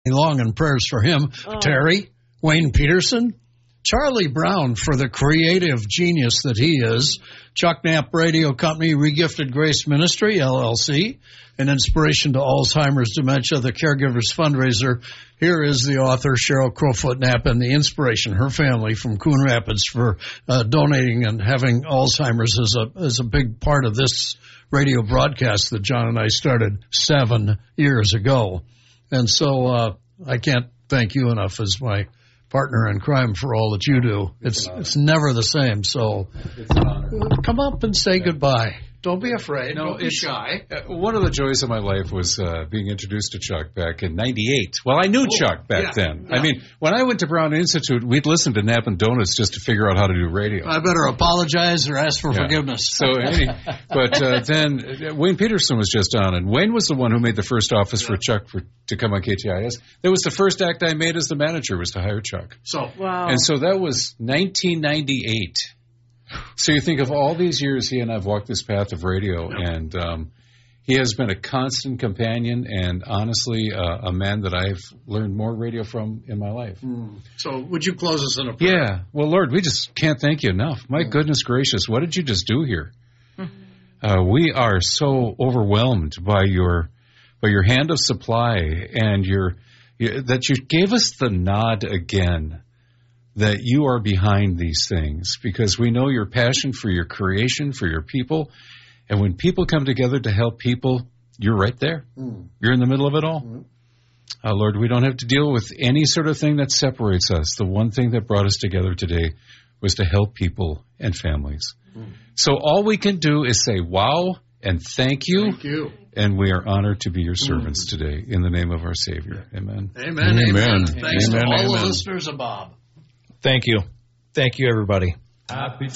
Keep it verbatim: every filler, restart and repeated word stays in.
long and prayers for him. Oh. Terry, Wayne Peterson, Charlie Brown for the creative genius that he is, Chuck Knapp Radio Company, Regifted Grace Ministry, L L C, an inspiration to Alzheimer's dementia, the Caregivers Fundraiser. Here is the author, Cheryl Crowfoot Knapp, and the inspiration, her family from Coon Rapids, for uh, donating and having Alzheimer's as a, as a big part of this radio broadcast that John and I started seven years ago. And so uh, I can't thank you enough as my partner in crime for all that you do. It's it's, it's never the same. So come up and say goodbye. Don't be afraid. No, Don't be shy. Uh, one of the joys of my life was uh, being introduced to Chuck back in ninety-eight. Well, I knew oh, Chuck back yeah, then. Yeah. I mean, when I went to Brown Institute, we'd listen to Knapp and Donuts just to figure out how to do radio. I better apologize or ask for yeah. forgiveness. So, any, but uh, then uh, Wayne Peterson was just on, and Wayne was the one who made the first office yeah. for Chuck for, to come on K T I S. That was the first act I made as the manager, was to hire Chuck. So, wow. And so that was nineteen ninety-eight. So you think of all these years he and I have walked this path of radio, and um, he has been a constant companion and, honestly, uh, a man that I've learned more radio from in my life. Mm. So would you close us in a prayer? Yeah. Well, Lord, we just can't thank you enough. My mm. goodness gracious, what did you just do here? Mm. Uh, we are so overwhelmed by your by your hand of supply and your, your that you gave us the nod again that you are behind these things, because we know your passion for your creation, for your people. And when people come together to help people, you're right there. Mm. You're in the middle of it all. Mm. Uh, Lord, we don't have to deal with any sort of thing that separates us. The one thing that brought us together today was to help people and families. Mm. So all we can do is say, wow, and thank you. Thank you. And we are honored to be your servants mm. today in the name of our Savior. Amen. Amen. Amen. Amen. Thanks amen, to all amen. the listeners of Bob. Thank you. Thank you, everybody. Happy